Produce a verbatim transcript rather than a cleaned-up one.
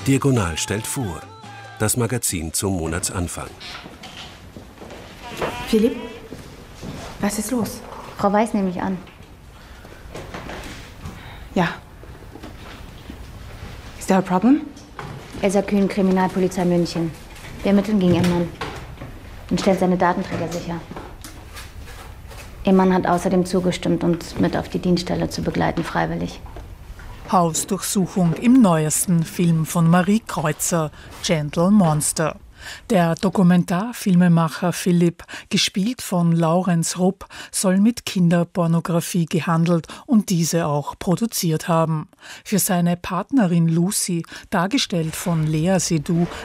Diagonal stellt vor, das Magazin zum Monatsanfang. Philipp, was ist los? Frau Weiß nehme ich an. Ja. Is there a problem? Elsa Kühn, Kriminalpolizei München. Wir ermitteln gegen Ihren Mann und stellen seine Datenträger sicher. Ihr Mann hat außerdem zugestimmt, uns mit auf die Dienststelle zu begleiten, freiwillig. Hausdurchsuchung im neuesten Film von Marie Kreuzer, Gentle Monster. Der Dokumentarfilmemacher Philipp, gespielt von Laurenz Rupp, soll mit Kinderpornografie gehandelt und diese auch produziert haben. Für seine Partnerin Lucy, dargestellt von Lea Seydoux,